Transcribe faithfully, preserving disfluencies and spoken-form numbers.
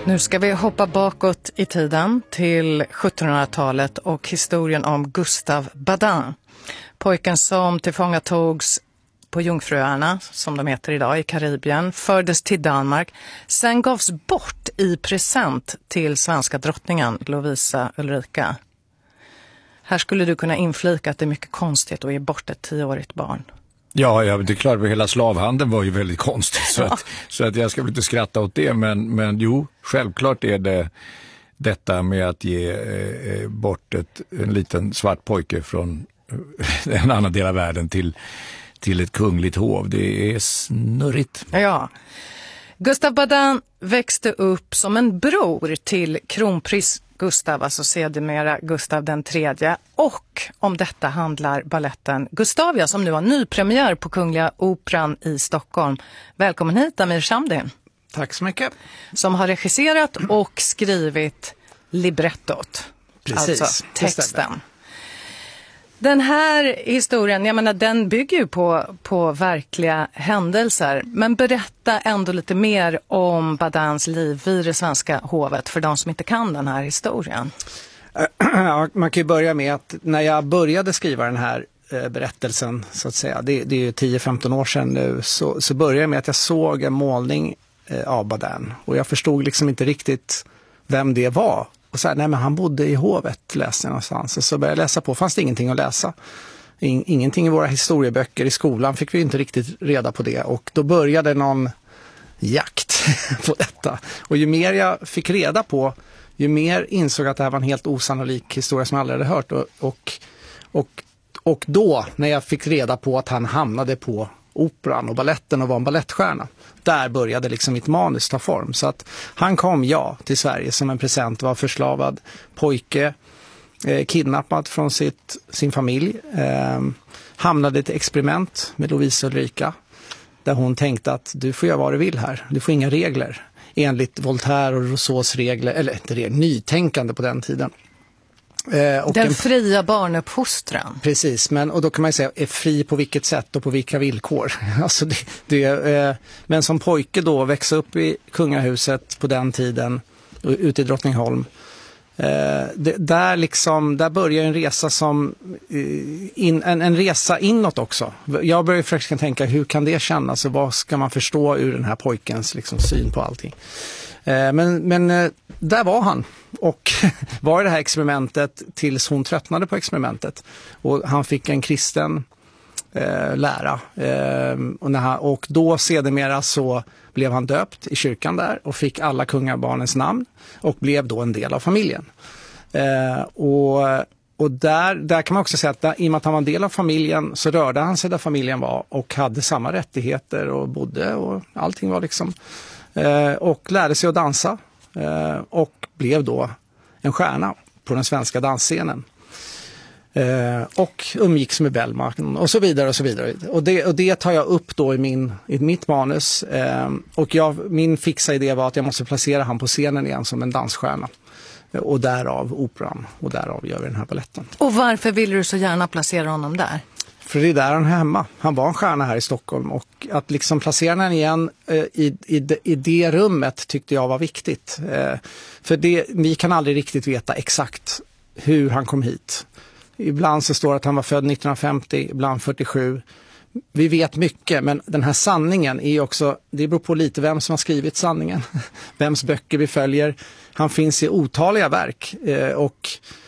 Nu ska vi hoppa bakåt i tiden till sjuttonhundratalet och historien om Gustave Badin. Pojken som tillfångatogs på Jungfruöarna, som de heter idag, i Karibien, fördes till Danmark. Sen gavs bort i present till svenska drottningen Lovisa Ulrika. Här skulle du kunna inflika att det är mycket konstigt att ge bort ett tioårigt barn. Ja, ja, det är klart, hela slavhandeln var ju väldigt konstigt, så, att, så att jag ska inte skratta åt det, men, men jo, självklart är det detta med att ge eh, bort ett, en liten svart pojke från en annan del av världen till, till ett kungligt hov. Det är snurrigt. Ja. Gustave Badin växte upp som en bror till kronprins Gustav, alltså sedermera Gustav den tredje. Och om detta handlar balletten Gustavia som nu har nypremiär på Kungliga Operan i Stockholm. Välkommen hit, Amir Shamdin. Tack så mycket. Som har regisserat och skrivit librettot. Precis, alltså texten. Den här historien, jag menar, den bygger ju på, på verkliga händelser. Men berätta ändå lite mer om Badins liv vid det svenska hovet för de som inte kan den här historien. Ja, man kan ju börja med att när jag började skriva den här eh, berättelsen, så att säga, det, det är ju tio femton år sedan nu, så, så började jag med att jag såg en målning eh, av Badin. Och jag förstod liksom inte riktigt vem det var. Och så här, nej men han bodde i hovet, läste jag någonstans. Och så började jag läsa på, fanns det ingenting att läsa. In, ingenting i våra historieböcker i skolan fick vi inte riktigt reda på det. Och då började någon jakt på detta. Och ju mer jag fick reda på, ju mer insåg att det här var en helt osannolik historia som jag aldrig hade hört. Och, och, och, och då, när jag fick reda på att han hamnade på operan och balletten och var en ballettstjärna, där började liksom mitt manus ta form. Så att han kom, ja, till Sverige som en present, var förslavad pojke, eh, kidnappad från sitt, sin familj, eh, hamnade i ett experiment med Lovisa Ulrika, där hon tänkte att du får göra vad du vill här, du får inga regler, enligt Voltaire och Rousseaus regler, eller inte regler, nytänkande på den tiden. Eh, och den en, fria barnuppfostran. Precis, men och då kan man ju säga är fri på vilket sätt och på vilka villkor. Alltså det, det, eh, men som pojke då växa upp i kungahuset på den tiden ute i Drottningholm. Eh, det, där liksom där börjar en resa som eh, in, en, en resa inåt också. Jag börjar försöka tänka hur kan det kännas och vad ska man förstå ur den här pojkens liksom syn på allting. Eh, men men eh, där var han. Och var i det här experimentet tills hon tröttnade på experimentet. Och han fick en kristen eh, lära. Eh, och, när han, och då sedermera så blev han döpt i kyrkan där och fick alla kungabarnens namn. Och blev då en del av familjen. Eh, och och där, där kan man också säga att där, i och med att han var en del av familjen så rörde han sig där familjen var. Och hade samma rättigheter och bodde och allting var liksom. Eh, och lärde sig att dansa. Eh, och blev då en stjärna på den svenska dansscenen. Eh, och umgicks med Bellman och så vidare och så vidare. Och det, och det tar jag upp då i, min, i mitt manus. Eh, och jag, min fixa idé var att jag måste placera han på scenen igen som en dansstjärna. Eh, och därav operan och därav gör vi den här balletten. Och varför vill du så gärna placera honom där? För det är där han är hemma. Han var en stjärna här i Stockholm och att liksom placera den igen eh, i, i, i det rummet tyckte jag var viktigt. Eh, för det, vi kan aldrig riktigt veta exakt hur han kom hit. Ibland så står det att han var född nittonhundrafemtio, ibland fyrtiosju. Vi vet mycket, men den här sanningen är också, det beror på lite vem som har skrivit sanningen. Vems böcker vi följer. Han finns i otaliga verk eh, och